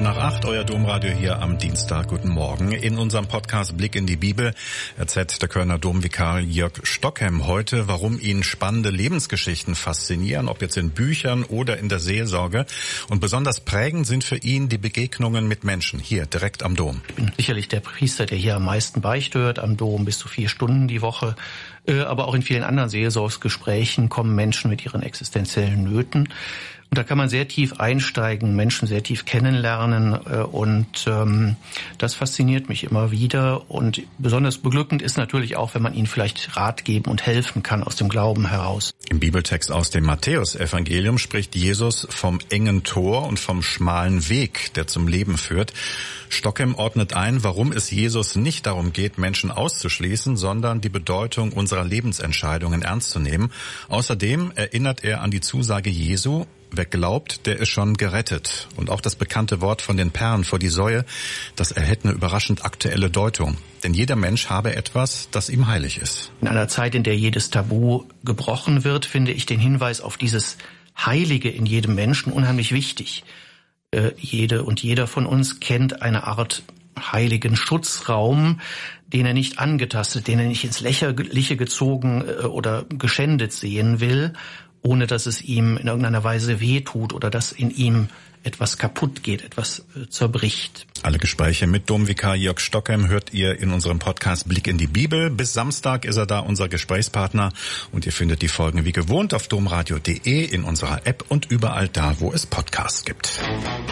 8, euer Domradio hier am Dienstag. Guten Morgen. In unserem Podcast Blick in die Bibel erzählt der Kölner Domvikar Jörg Stockhem heute, warum ihn spannende Lebensgeschichten faszinieren, ob jetzt in Büchern oder in der Seelsorge. Und besonders prägend sind für ihn die Begegnungen mit Menschen hier direkt am Dom. Ich bin sicherlich der Priester, der hier am meisten Beichte hört am Dom, bis zu 4 Stunden die Woche. Aber auch in vielen anderen Seelsorgsgesprächen kommen Menschen mit ihren existenziellen Nöten. Und da kann man sehr tief einsteigen, Menschen sehr tief kennenlernen und das fasziniert mich immer wieder. Und besonders beglückend ist natürlich auch, wenn man ihnen vielleicht Rat geben und helfen kann aus dem Glauben heraus. Im Bibeltext aus dem Matthäusevangelium spricht Jesus vom engen Tor und vom schmalen Weg, der zum Leben führt. Stockhem ordnet ein, warum es Jesus nicht darum geht, Menschen auszuschließen, sondern die Bedeutung unserer Lebensentscheidungen ernst zu nehmen. Außerdem erinnert er an die Zusage Jesu: Wer glaubt, der ist schon gerettet. Und auch das bekannte Wort von den Perlen vor die Säue, das erhält eine überraschend aktuelle Deutung. Denn jeder Mensch habe etwas, das ihm heilig ist. In einer Zeit, in der jedes Tabu gebrochen wird, finde ich den Hinweis auf dieses Heilige in jedem Menschen unheimlich wichtig. Jede und jeder von uns kennt eine Art heiligen Schutzraum, den er nicht angetastet, den er nicht ins Lächerliche gezogen oder geschändet sehen will, ohne dass es ihm in irgendeiner Weise wehtut oder dass in ihm etwas kaputt geht, etwas zerbricht. Alle Gespräche mit Domvikar Jörg Stockhem hört ihr in unserem Podcast Blick in die Bibel. Bis Samstag ist er da unser Gesprächspartner und ihr findet die Folgen wie gewohnt auf domradio.de, in unserer App und überall da, wo es Podcasts gibt.